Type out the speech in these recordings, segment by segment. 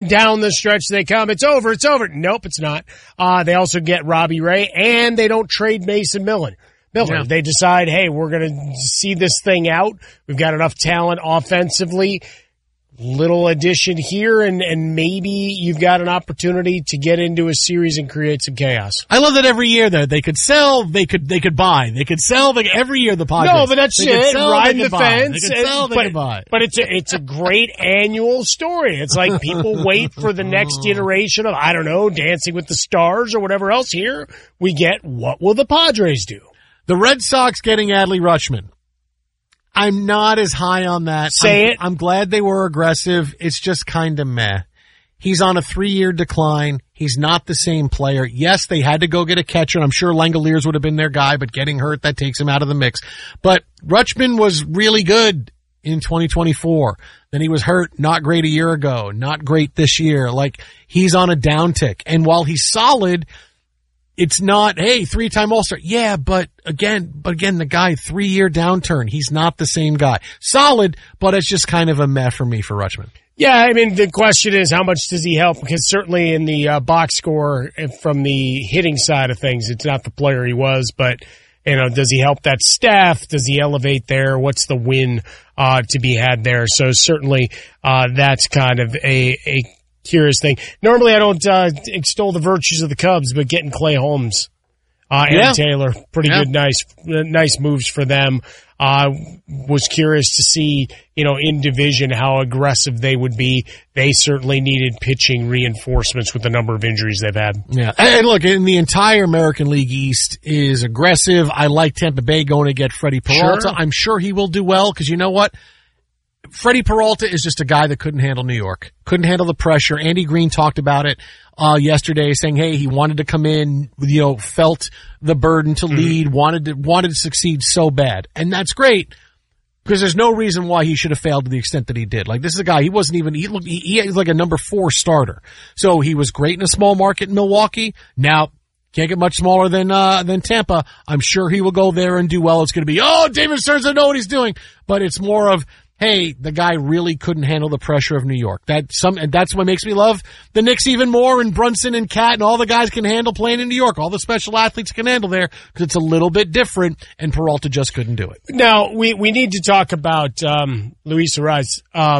down the stretch they come. It's over. Nope, it's not. They also get Robbie Ray, and they don't trade Mason Miller. Yeah. They decide, hey, we're going to see this thing out. We've got enough talent offensively. Little addition here, and maybe you've got an opportunity to get into a series and create some chaos. I love that every year that they could sell, they could buy. They could sell every year the Padres. No, but that's it. Ride the fence. They could sell, they could buy. But it's a great annual story. It's like people wait for the next iteration of, I don't know, Dancing with the Stars or whatever else. Here we get, what will the Padres do? The Red Sox getting Adley Rutschman. I'm not as high on that. I'm glad they were aggressive. It's just kind of meh. He's on a 3-year decline. He's not the same player. Yes, they had to go get a catcher, and I'm sure Langoliers would have been their guy, but getting hurt, that takes him out of the mix. But Rutschman was really good in 2024. Then he was hurt, not great a year ago, not great this year. Like, he's on a downtick. And while he's solid, it's not, hey, 3-time All-Star. Yeah, but again, the guy, 3-year downturn. He's not the same guy. Solid, but it's just kind of a meh for me for Rutschman. Yeah, I mean, the question is, how much does he help? Because certainly in the box score from the hitting side of things, it's not the player he was, but, you know, does he help that staff? Does he elevate there? What's the win to be had there? So certainly that's kind of a curious thing. Normally I don't extol the virtues of the Cubs, but getting Clay Holmes and Taylor, pretty good, nice moves for them. Was curious to see, you know, in division how aggressive they would be. They certainly needed pitching reinforcements with the number of injuries they've had. Yeah, and look, in the entire American League East is aggressive. I like Tampa Bay going to get Freddie Peralta. Sure. I'm sure he will do well, because you know what? Freddie Peralta is just a guy that couldn't handle New York, couldn't handle the pressure. Andy Green talked about it yesterday, saying, hey, he wanted to come in, you know, felt the burden to lead, wanted to succeed so bad. And that's great, because there's no reason why he should have failed to the extent that he did. Like, this is a guy, he was like a number 4 starter. So he was great in a small market in Milwaukee. Now, can't get much smaller than Tampa. I'm sure he will go there and do well. It's going to be, David Stearns doesn't know what he's doing. But it's more of, hey, the guy really couldn't handle the pressure of New York. And that's what makes me love the Knicks even more, and Brunson and Cat and all the guys can handle playing in New York. All the special athletes can handle there, because it's a little bit different, and Peralta just couldn't do it. Now, we need to talk about Luis Arraez.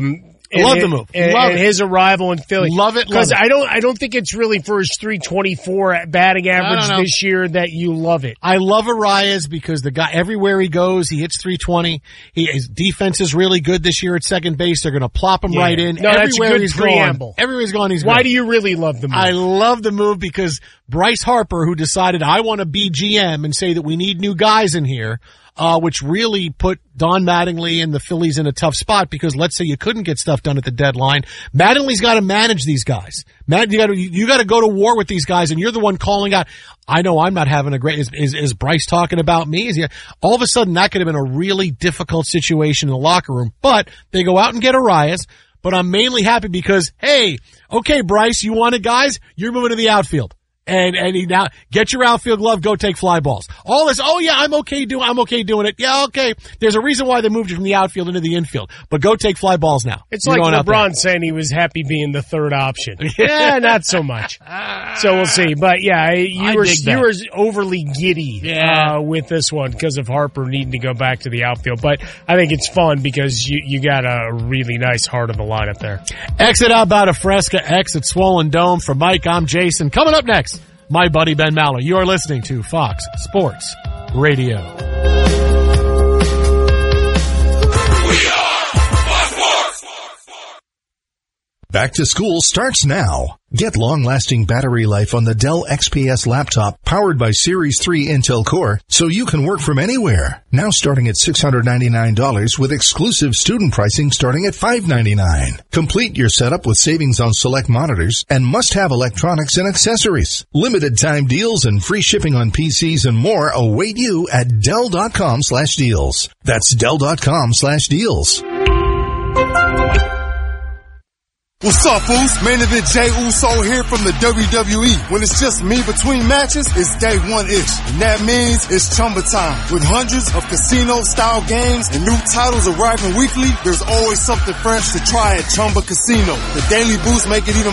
Love the move. And his arrival in Philly. Love it. Because I don't think it's really for his .324 batting average this year that you love it. I love Arraez because the guy, everywhere he goes, he hits .320. His defense is really good this year at second base. They're going to plop him right in. No, that's a good preamble. Everywhere he's gone, he's good. Why do you really love the move? I love the move because Bryce Harper, who decided, I want to be GM and say that we need new guys in here, which really put Don Mattingly and the Phillies in a tough spot, because let's say you couldn't get stuff done at the deadline. Mattingly's got to manage these guys. You got to go to war with these guys, and you're the one calling out, I know I'm not having a great, is Bryce talking about me? All of a sudden that could have been a really difficult situation in the locker room, but they go out and get Arraez. But I'm mainly happy because, hey, okay, Bryce, you wanted guys, you're moving to the outfield. And he now get your outfield glove, go take fly balls. All this, I'm okay doing it. Yeah, okay. There's a reason why they moved you from the outfield into the infield, but go take fly balls now. It's like LeBron saying he was happy being the third option. Yeah, not so much. So we'll see. But yeah, you were overly giddy with this one because of Harper needing to go back to the outfield. But I think it's fun because you got a really nice heart of the lineup there. Exit out about a Fresca, exit Swollen Dome. For Mike, I'm Jason. Coming up next, my buddy Ben Maller. You are listening to Fox Sports Radio. Back to school starts now. Get long-lasting battery life on the Dell XPS laptop powered by Series 3 Intel Core so you can work from anywhere. Now starting at $699 with exclusive student pricing starting at $599. Complete your setup with savings on select monitors and must-have electronics and accessories. Limited time deals and free shipping on PCs and more await you at Dell.com/deals. That's Dell.com/deals. What's up, Oos? Main event Jey Uso here from the WWE. When it's just me between matches, it's day one-ish. And that means it's Chumba time. With hundreds of casino-style games and new titles arriving weekly, there's always something fresh to try at Chumba Casino. The Daily Boost make it even